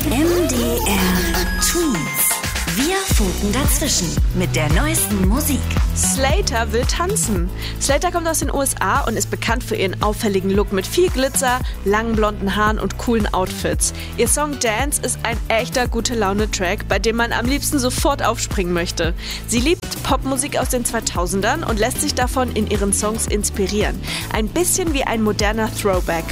MDR Twins. Wir funken dazwischen mit der neuesten Musik. Slater will tanzen. Slater kommt aus den USA und ist bekannt für ihren auffälligen Look mit viel Glitzer, langen blonden Haaren und coolen Outfits. Ihr Song Dance ist ein echter Gute-Laune-Track, bei dem man am liebsten sofort aufspringen möchte. Sie liebt Popmusik aus den 2000ern und lässt sich davon in ihren Songs inspirieren. Ein bisschen wie ein moderner Throwback.